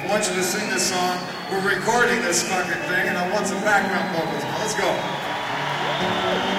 I want you to sing this song. We're recording this fucking thing, and I want some background vocals. Let's go.